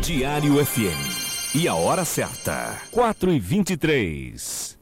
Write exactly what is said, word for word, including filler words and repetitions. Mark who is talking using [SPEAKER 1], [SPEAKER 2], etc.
[SPEAKER 1] Diário F M. E a hora certa, quatro e vinte e três.